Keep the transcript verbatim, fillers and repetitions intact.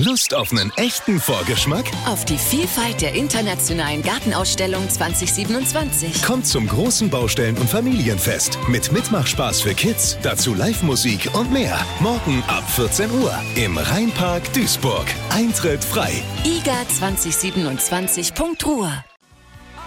Lust auf einen echten Vorgeschmack? Auf die Vielfalt der internationalen Gartenausstellung zwanzig siebenundzwanzig. Kommt zum großen Baustellen- und Familienfest mit Mitmachspaß für Kids, dazu Live-Musik und mehr. Morgen ab vierzehn Uhr im Rheinpark Duisburg. Eintritt frei. i g a zwanzig siebenundzwanzig punkt ruhr